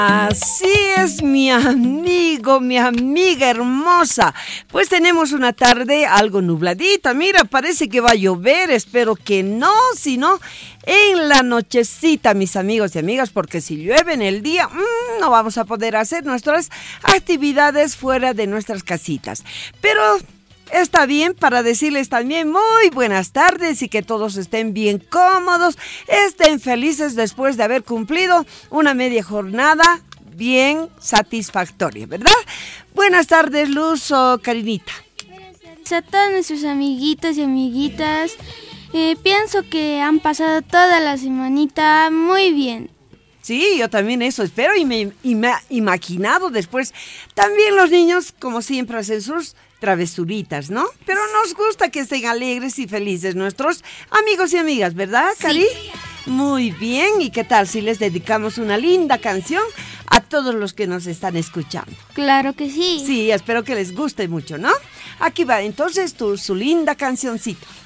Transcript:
Así es, mi amigo, mi amiga hermosa. Pues tenemos una tarde algo nubladita. Mira, parece que va a llover. Espero que no, sino en la nochecita, mis amigos y amigas, porque si llueve en el día, no vamos a poder hacer nuestras actividades fuera de nuestras casitas. Pero está bien para decirles también muy buenas tardes y que todos estén bien cómodos, estén felices después de haber cumplido una media jornada bien satisfactoria, ¿verdad? Buenas tardes, Luz o Karinita. Buenas tardes a todos nuestros amiguitos y amiguitas. Pienso que han pasado toda la semanita muy bien. Sí, yo también eso espero y me he imaginado después. También los niños, como siempre, hacen sus travesuritas, ¿no? Pero nos gusta que estén alegres y felices nuestros amigos y amigas, ¿verdad, Cari? Sí. Muy bien, ¿y qué tal si les dedicamos una linda canción a todos los que nos están escuchando? Claro que sí. Sí, espero que les guste mucho, ¿no? Aquí va entonces su linda cancioncita.